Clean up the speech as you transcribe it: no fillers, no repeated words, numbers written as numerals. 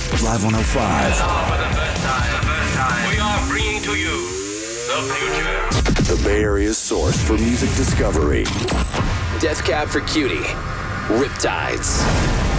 Live 105. For the first time, we are bringing to you the future. The Bay Area's source for music discovery. Death Cab for Cutie. Riptides.